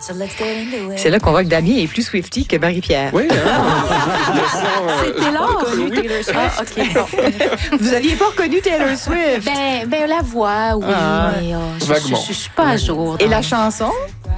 C'est là qu'on voit que Damien est plus Swiftie que Marie-Pierre. Oui, C'était là. OK. Bon. Vous aviez pas reconnu Taylor Swift? Ben la voix, oui. Mais, vaguement. Je suis pas à jour. Et la chanson?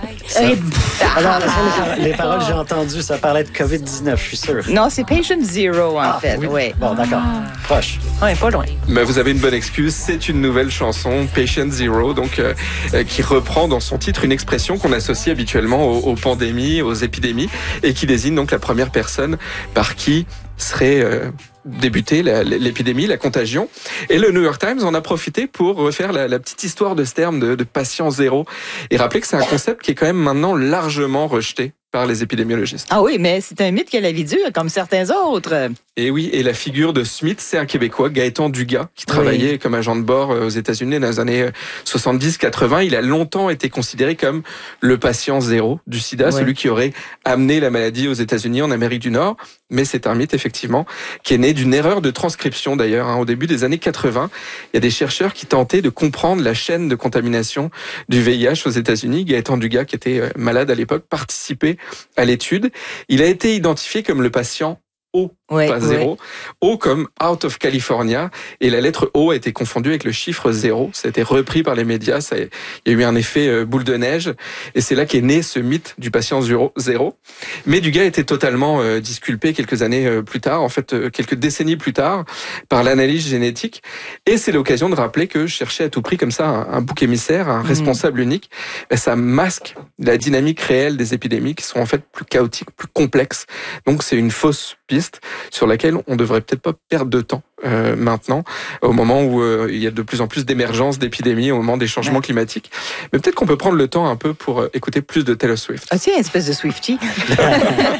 Alors, les paroles que j'ai entendues, ça parlait de COVID-19, je suis sûr. Non, c'est Patient Zero, en fait. Oui. Bon, d'accord. Proche. Ouais, pas loin. Mais vous avez une bonne excuse, c'est une nouvelle chanson, Patient Zero, donc qui reprend dans son titre une expression qu'on associe habituellement aux pandémies, aux épidémies, et qui désigne donc la première personne par qui serait débutée l'épidémie, la contagion. Et le New York Times en a profité pour refaire la petite histoire de ce terme de patient zéro et rappeler que c'est un concept qui est quand même maintenant largement rejeté par les épidémiologistes. Ah oui, mais c'est un mythe qui a la vie dure, comme certains autres. Et oui, et la figure de Smith, c'est un Québécois, Gaëtan Dugas, qui travaillait comme agent de bord aux États-Unis dans les années 70-80. Il a longtemps été considéré comme le patient zéro du sida, celui qui aurait amené la maladie aux États-Unis, en Amérique du Nord. Mais c'est un mythe, effectivement, qui est né d'une erreur de transcription, d'ailleurs. Au début des années 80, il y a des chercheurs qui tentaient de comprendre la chaîne de contamination du VIH aux États-Unis. Gaëtan Dugas, qui était malade à l'époque, participait à l'étude. Il a été identifié comme le patient O, pas zéro. O comme Out of California. Et la lettre O a été confondue avec le chiffre 0. Ça a été repris par les médias. Il y a eu un effet boule de neige. Et c'est là qu'est né ce mythe du patient zéro. Mais Dugas a été totalement disculpé quelques années plus tard, en fait quelques décennies plus tard, par l'analyse génétique. Et c'est l'occasion de rappeler que chercher à tout prix comme ça un bouc émissaire, un responsable unique, ça masque la dynamique réelle des épidémies qui sont en fait plus chaotiques, plus complexes. Donc c'est une fausse piste sur laquelle on devrait peut-être pas perdre de temps maintenant, au moment où il y a de plus en plus d'émergence d'épidémies, au moment des changements climatiques. Mais peut-être qu'on peut prendre le temps un peu pour écouter plus de Taylor Swift. Ah, tiens, espèce de Swiftie.